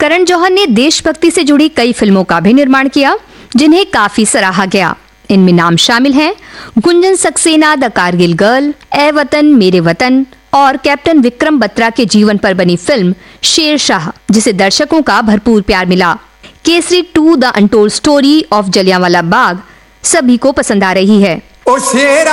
करण जौहर ने देशभक्ति से जुड़ी कई फिल्मों का भी निर्माण किया, जिन्हें काफी सराहा गया। इनमें नाम शामिल हैं गुंजन सक्सेना द कारगिल गर्ल, ए वतन मेरे वतन और कैप्टन विक्रम बत्रा के जीवन पर बनी फिल्म शेरशाह, जिसे दर्शकों का भरपूर प्यार मिला। Kesari 2 the untold story of Jallianwala Bagh सभी को पसंद आ रही है।